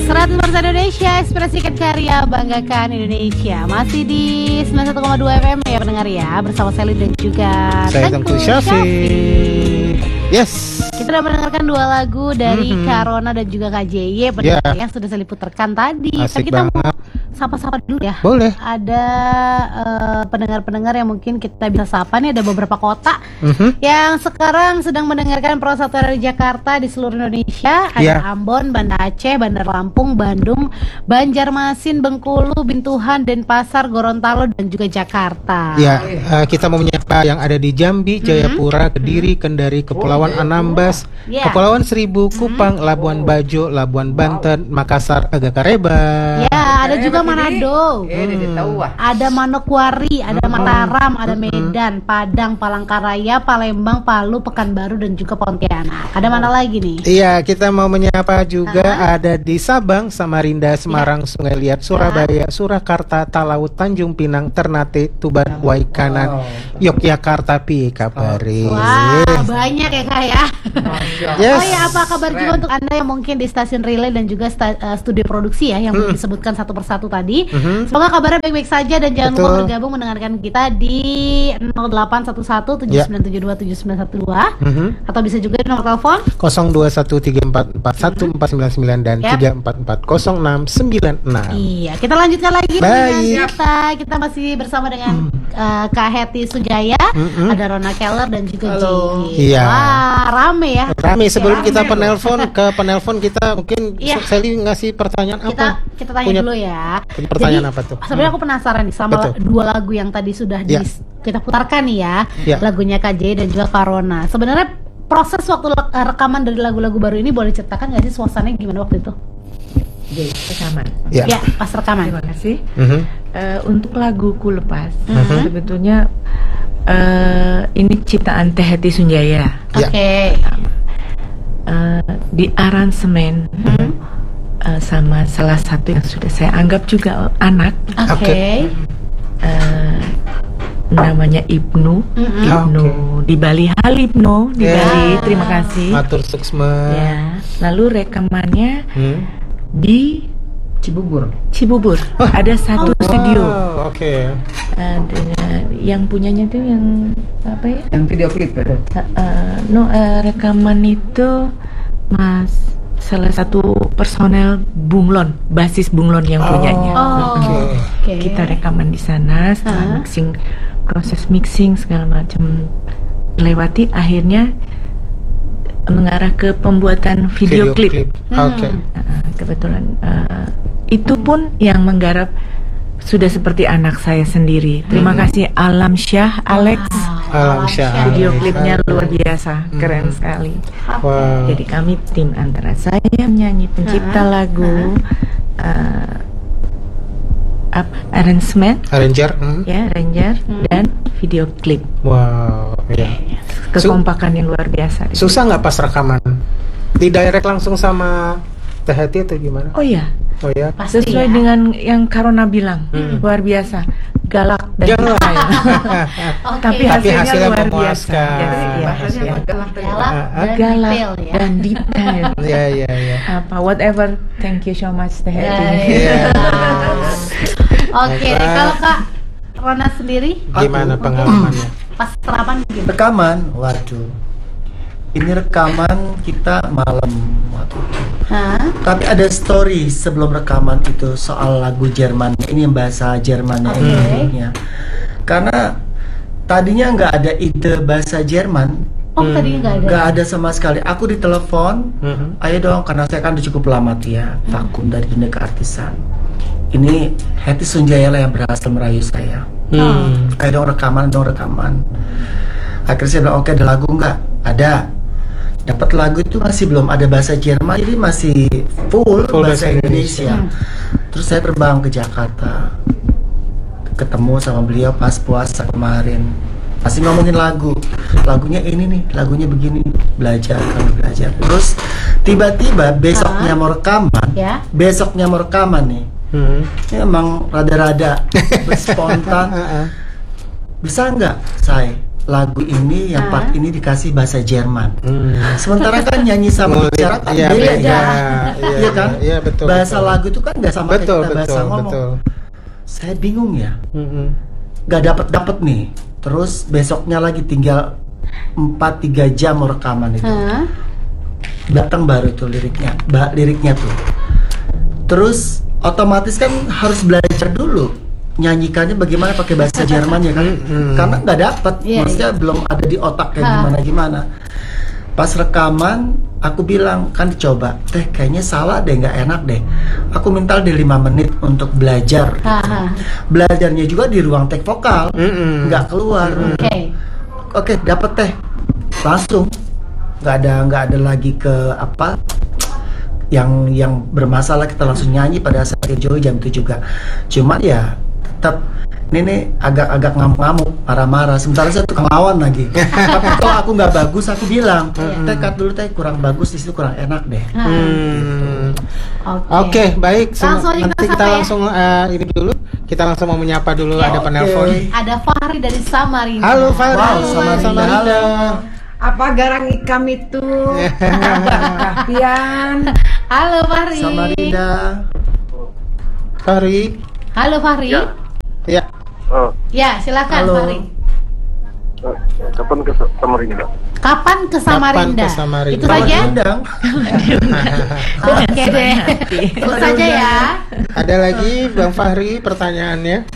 100% Indonesia, ekspresikan karya, banggakan Indonesia. Masih di 91,2 FM ya pendengar ya. Bersama Sally dan juga saya Tengku Syafiq. Yes. Kita udah mendengarkan dua lagu dari Karona dan juga KJY yang sudah saya putarkan tadi. Asik kita banget. Sapa-sapa dulu ya. Boleh. Ada pendengar-pendengar yang mungkin kita bisa sapa nih. Ada beberapa kota yang sekarang sedang mendengarkan Pro 1 dari Jakarta di seluruh Indonesia. Ada Ambon, Banda Aceh, Bandar Lampung, Bandung, Banjarmasin, Bengkulu, Bintuhan, Denpasar, Gorontalo dan juga Jakarta. Ya, kita mau menyapa yang ada di Jambi, Jayapura, Kediri, Kendari, Kepulauan Anambas, Kepulauan Seribu, Kupang, Labuan Bajo, Labuan Banten, Makassar, Agakareba. Ya, ada juga Manado, ada Manokwari, ada Mataram, ada Medan, Padang, Palangkaraya, Palembang, Palu, Pekanbaru dan juga Pontianak. Ada mana lagi nih? Iya, kita mau menyapa juga ada di Sabang, Samarinda, Semarang, Sungai Liat, Surabaya, Surakarta, Talaut, Tanjung Pinang, Ternate, Tuban, Waikanan, Yogyakarta, Piye kabare. Wah, banyak ya Kak ya. Yes. Oh ya, apa kabar juga untuk Anda yang mungkin di stasiun relay dan juga studio produksi ya yang disebutkan satu persatu tadi. Semoga kabarnya baik-baik saja dan jangan lupa bergabung mendengarkan kita di 081179727912 atau bisa juga di nomor telepon 0213441499 dan 3440696. Iya, kita lanjutkan lagi dengan kita masih bersama dengan Kak Hetty Sujaya, ada Rona Keller dan juga Ji. Iya. Wah, rame ya. Rame. Sebelum kita penelpon kita mungkin Sally ngasih pertanyaan apa? Kita tanya dulu ya. Pertanyaan apa tuh? Sebenarnya aku penasaran nih sama dua lagu yang tadi sudah kita putarkan nih ya. Lagunya KJ dan juga Karona. Sebenarnya proses waktu rekaman dari lagu-lagu baru ini boleh ceritakan nggak sih suasananya gimana waktu itu? Rekaman. Ya, pas rekaman. Terima kasih. Untuk laguku lepas, sebetulnya ini ciptaan Teh Hetty Sunjaya. Oke. Di aransemen sama salah satu yang sudah saya anggap juga anak. Oke. Namanya Ibnu. Di Bali. Hal Ibnu di Bali. Terima kasih. Matur suksma. Ya. Lalu rekamannya di Cibubur. Ada satu studio. Oke. Yang punyanya itu yang apa ya? Yang video klip ada. Rekaman itu salah satu personel Bunglon, basis Bunglon yang punyanya. Kita rekaman di sana, setelah proses mixing segala macam lewati, akhirnya mengarah ke pembuatan video klip. Kebetulan itu pun yang menggarap sudah seperti anak saya sendiri. Terima kasih Alam Syah, Alex. Alam Syah. Video klipnya luar biasa, keren sekali. Jadi kami tim antara saya menyanyi, pencipta lagu, arranger, dan video klip. Wow, ya. Kekompakan yang luar biasa. Susah nggak pas rekaman? Di direct langsung sama Teh Hetty atau gimana? Oh ya. Pasti sesuai dengan yang Karona bilang, luar biasa, galak dan tapi hasilnya luar biasa. Galak dan detail. Apa whatever. Thank you so much Teh Hetty. Oke, kalau Kak Rona sendiri gimana pengalamannya? Pas rekaman gimana? Rekaman, waduh. Ini rekaman kita malam waktu itu. Tapi ada story sebelum rekaman itu soal lagu Jerman. Ini yang bahasa Jermannya ini. Karena tadinya nggak ada ide bahasa Jerman. Tadinya nggak ada. Nggak ada sama sekali. Aku ditelepon, ayo dong, karena saya kan udah cukup lama ya vakum dari dunia keartisan. Ini Hetty Sunjaya lah yang berhasil merayu saya. Ayo dong rekaman. Akhirnya saya bilang, oke, ada lagu nggak? Ada. Dapat lagu itu masih belum ada bahasa Jerman, jadi masih full bahasa Indonesia. Terus saya terbang ke Jakarta, ketemu sama beliau pas puasa kemarin. Masih ngomongin lagunya ini nih, lagunya begini, belajar. Terus tiba-tiba besoknya mau rekaman nih. Ini emang rada-rada berspontan. Bisa nggak, saya lagu ini yang part ini dikasih bahasa Jerman. Sementara kan nyanyi sama bicara kan beda ya. Iya kan? Iya betul. Bahasa betul. lagu itu kan nggak sama kayak Betul, kita bahasa betul, ngomong. betul. Saya bingung ya. Nggak dapet nih. Terus besoknya lagi tinggal 4-3 jam mau rekaman itu. Datang baru tuh liriknya tuh. Terus otomatis kan harus belajar dulu nyanyikannya bagaimana pakai bahasa Jerman ya kan, karena nggak dapat, maksudnya belum ada di otak kayak gimana. Pas rekaman aku bilang kan dicoba, kayaknya salah deh, nggak enak deh. Aku minta deh 5 menit untuk belajar. Belajarnya juga di ruang take vokal, nggak keluar. Oke, dapet teh langsung, nggak ada lagi ke apa yang bermasalah, kita langsung nyanyi pada saat jauh jam itu juga. Cuma ya tetap ini agak ngamuk-ngamuk, marah-marah. Sementara saya tukang lawan lagi. Tapi kalau aku nggak bagus, aku bilang, teh cut dulu teh, kurang bagus di situ, kurang enak deh. Oke, baik. Nanti kita langsung ini dulu. Kita langsung mau menyapa dulu, ada penelpon. Ada Fahri dari Samarinda. Halo Fahri. Wow, Samarinda. Halo. Apa garang ikam itu? Pian. Halo Fahri. Samarinda. Fahri. Halo Fahri. Ya. Ya, silakan Halo. Fahri. Kapan ke Samarinda? Kapan ke Samarinda? Itu saja. Undang. Oke deh. Itu saja ya. Ada lagi Bang Fahri pertanyaannya?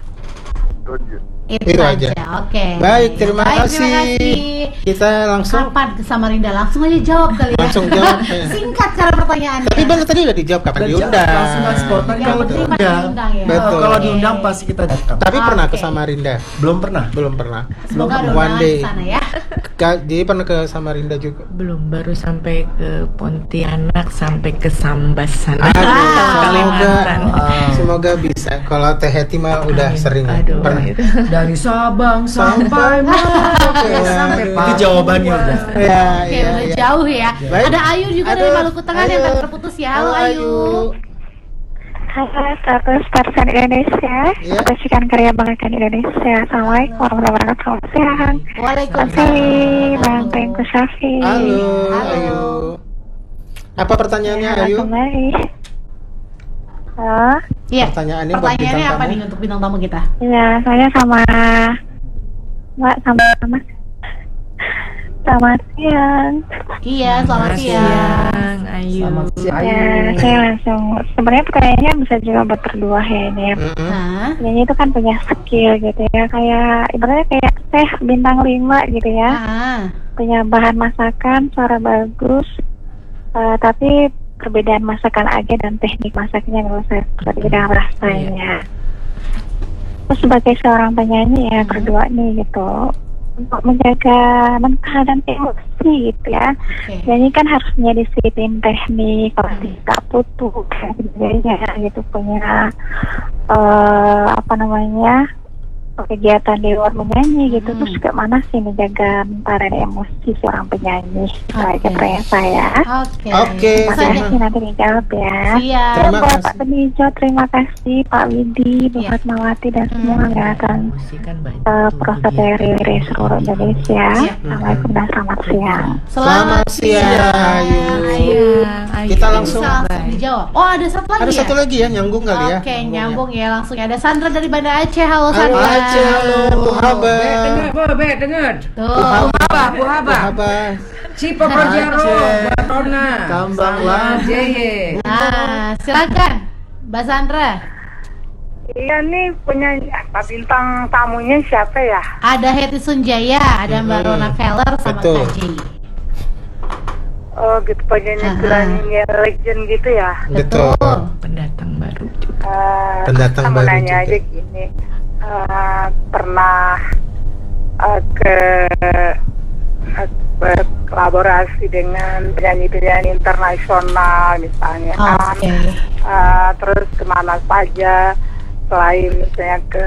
Itu aja. Oke. Baik, terima Terima kasih. kasih. Kita langsung Kapan ke Samarinda? Langsung aja jawab kali ya. Langsung jawab. Singkat cara pertanyaannya. Tapi Bang tadi udah dijawab kapan diundang. Langsung spontan Yang kalau penting masih diundang. diundang ya. Betul. Kalau diundang pasti kita datang. Tapi pernah ke Oke. Samarinda? Belum pernah. Belum pernah. Semoga ada One undangan day. di sana ya. Jadi pernah ke Samarinda juga? Belum, baru sampai ke Pontianak, sampai ke Sambas sana. Kalimantan. Semoga bisa. Kalau Teh Heti mah udah sering. Aduh, Pernah. itu. Dari Sabang sampai Merauke sampai itu jawabannya udah. Ya, Oke, ya, udah ya. jauh ya. Baik. Ada Ayu juga dari Aduh, Maluku Tengah yang Ayu. tadi terputus ya. Halo Ayu. Halo, status Parsan Indonesia, Ya. Persikan Karya Bangsa Indonesia. Assalamualaikum warahmatullahi wabarakatuh. Siang. Waalaikumsalam. Bang Tengku Safi. Halo, Halo. Ayu. Apa pertanyaannya, Halo Ayu? kembali. Halo. Iya. Pertanyaannya buat Pertanyaannya bintang apa tamu. nih untuk bintang tamu kita? Ya, saya sama Mbak sama siang. Iya, selamat siang. Ayu. Selamat siang. Ya, saya langsung. Sebenarnya pertanyaannya bisa juga buat berdua ya ini. Ya. Hah? Nyanyi itu kan punya skill gitu ya, kayak ibaratnya kayak teh bintang 5 gitu ya. Punya bahan masakan, suara bagus, tapi perbedaan masakan aja dan teknik masaknya menurut saya berbeda rasanya. Terus sebagai seorang penyanyi ya berdua nih gitu, untuk menjaga mental dan emosi gitu ya. Nyanyi kan harus punya disiplin teknik, kalau tidak putus dan sebagainya gitu, punya apa namanya, kegiatan di luar menyanyi gitu. Terus gimana sih menjaga mental dan emosi seorang penyanyi? Itu aja pertanyaan saya. Oke, Terima kasih, nanti dijawab ya. Siap. Terima Buat kasih. Pak Benijo, terima kasih Pak Widi, Bu Iya. Fatmawati dan semua angkatan Musikan banyak. Proseteri seluruh Indonesia. Iya. Assalamualaikum dan selamat siang. Selamat siang, Ayu. Kita langsung. Bisa langsung dijawab. Oh, ada satu lagi Ada ya? satu lagi ya, nyambung kali ya. Oke, nyambung ya langsung. Ada Sandra dari Banda Aceh. Halo Halo Sandra. Aceh, halo Bu Haba. Dengar. Tuh. Bu Haba. Cipa Projaro, Batona. Kambang Wan. Jeye. Nah, silakan Mbak Sandra. Iya nih punya bintang tamunya siapa ya? Ada Heti Sunjaya, ada Mbak Rona Keller sama Betul. Kak Jay. Oh gitu, penyanyi yang legend gitu ya. Betul. Pendatang baru juga. Pendatang Sama baru nanya juga. aja gini, pernah ke berkolaborasi dengan penyanyi-penyanyi internasional misalnya kan, Oke. terus kemana saja selain misalnya ke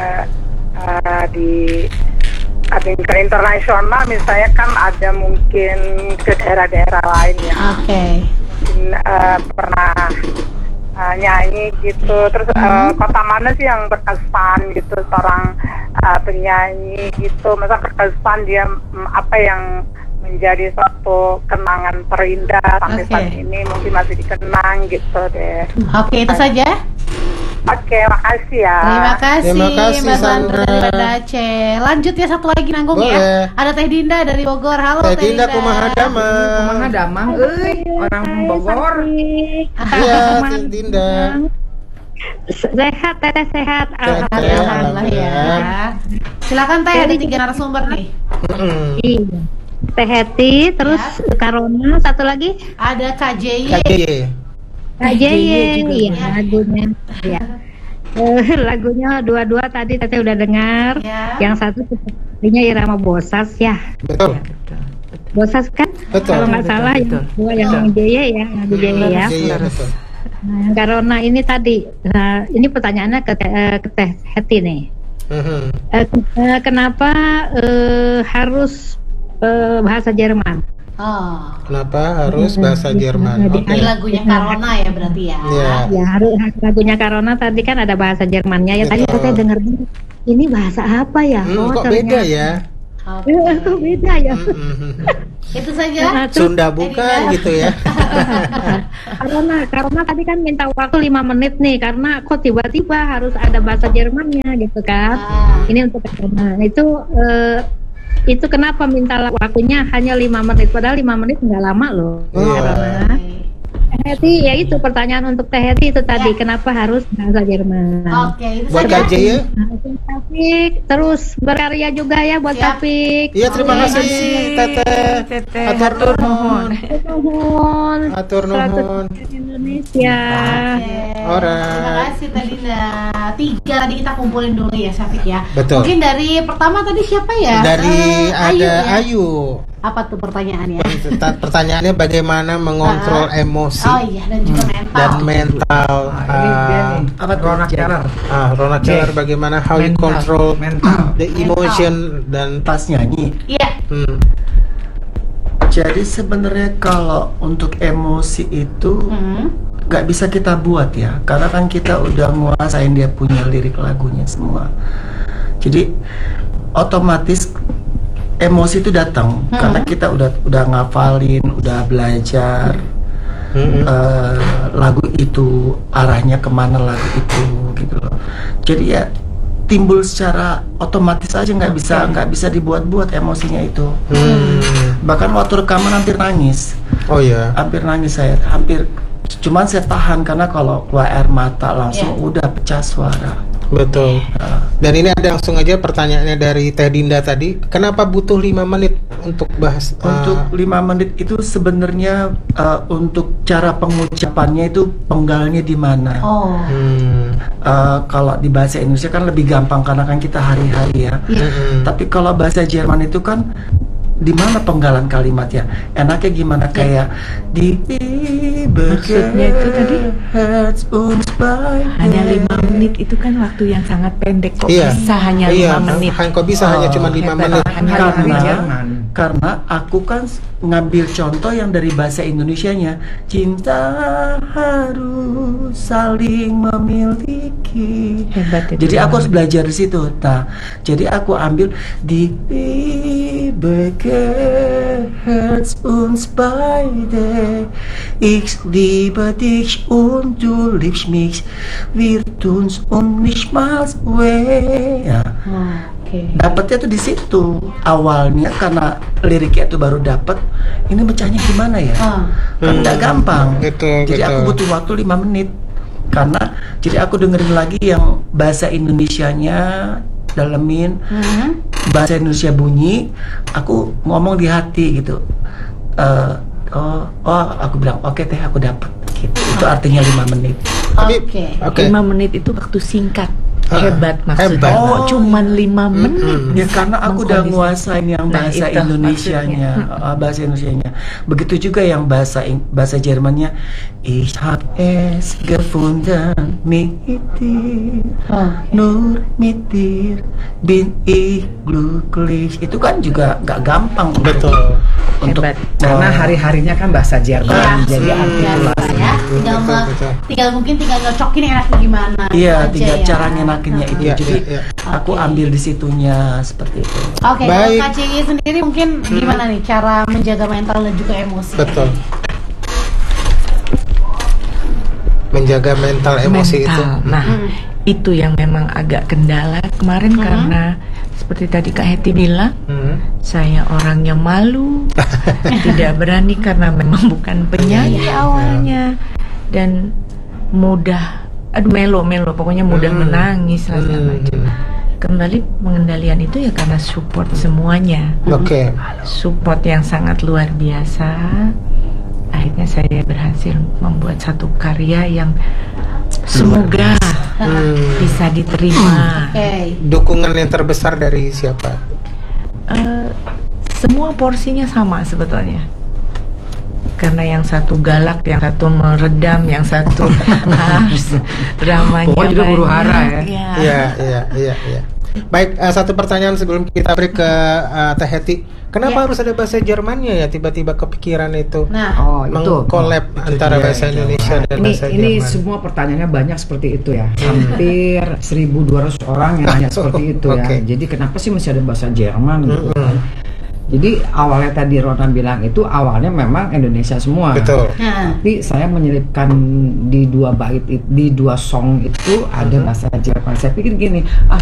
di tingkat internasional, misalnya kan ada mungkin ke daerah-daerah lain ya. Oke. Mungkin pernah nyanyi gitu. Terus kota mana sih yang berkesan gitu seorang penyanyi gitu? Masa berkesan dia apa yang menjadi suatu kenangan terindah sampai saat ini mungkin masih dikenang gitu deh. Oke, itu saja. Oke, makasih ya. Terima kasih Mbak Sandra Sandra. dari Banda Aceh. Lanjut ya, satu lagi nanggung ya. Ada Teh Dinda dari Bogor. Halo Teh Dinda kumaha damang. Kumaha damang orang Bogor. Iya, Teh Dinda. Sehat, Teteh sehat. Alhamdulillah ya. Silakan Teh, ada 3 narasumber nih. Iya. Teh Heti, terus Karona, satu lagi Ada KJY. Kak Jeye, iya lagunya, ya. Lagunya dua-dua tadi Teteh udah dengar. Yang satu sepertinya Irama Bosas ya. Betul. Bosas kan? Betul. Kalau nggak salah yang dua yang Jeye ya, yang Jeye ya. Betul. Nah, Karona ini tadi, ini pertanyaannya ke Teh Heti nih. Kenapa harus bahasa Jerman? Kenapa harus bahasa Jerman? Ini lagunya Karona ya berarti ya. Ya, harus lagunya Karona tadi kan ada bahasa Jermannya ya. Tadi saya dengar ini bahasa apa ya? Kok beda ya? Kok beda ya? Itu saja. Sunda bukan gitu ya. Karena tadi kan minta waktu 5 menit nih, karena kok tiba-tiba harus ada bahasa Jermannya gitu kan. Ini untuk Karona. Itu kenapa minta waktunya hanya 5 menit, padahal 5 menit nggak lama loh. Karena Heti, ya itu pertanyaan untuk Teh Heti itu tadi, kenapa harus bahasa Jerman? Oke, itu buat saja. KJ ya. Taufik, terus berkarya juga ya buat Taufik. Iya, terima kasih Teteh. Atur nuhun. Atur nuhun. Indonesia. Terima kasih tadi 3 tadi kita kumpulin dulu ya Syafiq ya. Betul. Mungkin dari pertama tadi siapa ya? Dari ada Ayu. Apa tuh pertanyaannya? Pertanyaannya bagaimana mengontrol emosi Oh iya, dan juga mental. dan mental. Apa tuh? Rona Keller. Rona Keller bagaimana how you control the emotion dan Pas nyanyi. Iya. Jadi sebenarnya kalau untuk emosi itu nggak bisa kita buat ya, karena kan kita udah nguasain dia punya lirik lagunya semua. Jadi otomatis emosi itu datang karena kita udah ngafalin, udah belajar lagu itu arahnya kemana lagu itu gitu loh. Jadi ya timbul secara otomatis aja, nggak bisa dibuat-buat emosinya itu. Bahkan waktu rekaman hampir nangis. Oh ya. Hampir nangis saya, cuman saya tahan karena kalau keluar air mata langsung udah pecah suara. Betul. Dan ini ada langsung aja pertanyaannya dari Teh Dinda tadi. Kenapa butuh 5 menit untuk bahas? Untuk 5 menit itu sebenarnya untuk cara pengucapannya itu penggalnya di mana? Kalau di bahasa Indonesia kan lebih gampang karena kan kita hari-hari ya. Tapi kalau bahasa Jerman itu kan di mana penggalan kalimatnya? Enaknya gimana? Kayak di maksudnya itu tadi hanya 5 menit itu kan waktu yang sangat pendek, kok bisa hanya 5 menit? Kok bisa hanya cuma 5 menit? Karena aku kan ngambil contoh yang dari bahasa Indonesianya, cinta harus saling memiliki. Hebat itu. Jadi aku harus belajar di situ. Nah, jadi aku ambil di Herz uns beide, ich liebe dich und du liebst mich, wir tun's und nicht mal weh. Ya. Dapatnya tuh di situ awalnya, karena liriknya itu baru dapat. Ini bacanya gimana ya? Kan nggak gampang. Jadi aku butuh waktu 5 menit. Karena jadi aku dengerin lagi yang bahasa Indonesianya, dalemin bahasa Indonesia bunyi, aku ngomong di hati gitu. Aku bilang oke Teh, aku dapat gitu. Itu artinya 5 menit. 5 menit itu waktu singkat. Hebat maksudnya. Cuman 5 menit. Ya karena aku udah nguasain yang bahasa Indonesianya, bahasa Indonesianya. Begitu juga yang bahasa Jermannya. Ich hab es gefunden mit dir, nur mit dir bin ich glücklich. Itu kan juga nggak gampang untuk karena hari-harinya kan bahasa Jerman, jadi artikulasi. Ya, tinggal nyocokin enaknya gimana. Iya, aja tinggal ya. cara ngenakinnya itu. Iya, Jadi iya. aku ambil di situnya seperti itu. Oke, kalau Baik. Kak Cici sendiri mungkin gimana nih cara menjaga mental dan juga emosi? Betul. Menjaga mental emosi itu. Nah, itu yang memang agak kendala kemarin karena seperti tadi Kak Heti bilang, saya orangnya malu, tidak berani karena memang bukan penyanyi awalnya dan mudah, melo pokoknya mudah menangis lah segala macam. Kembali pengendalian itu ya karena support semuanya. Oke. Support yang sangat luar biasa. Akhirnya saya berhasil membuat satu karya yang semoga bisa diterima. Dukungan yang terbesar dari siapa? Semua porsinya sama sebetulnya. Karena yang satu galak, yang satu meredam, yang satu harus dramanya. Pokoknya juga huru hara ya. Iya. Baik, satu pertanyaan sebelum kita break ke Teh Heti. Kenapa harus ada bahasa Jermannya ya? Tiba-tiba kepikiran itu. Meng-collab antara bahasa Indonesia dan bahasa Jerman. Ini semua pertanyaannya banyak seperti itu ya. Hampir 1.200 orang yang nanya seperti itu ya. Jadi kenapa sih masih ada bahasa Jerman gitu kan? Jadi awalnya tadi Rona bilang itu awalnya memang Indonesia semua. Betul. Tapi saya menyelipkan di 2 bait, di 2 song itu ada bahasa Jerman. Saya pikir gini,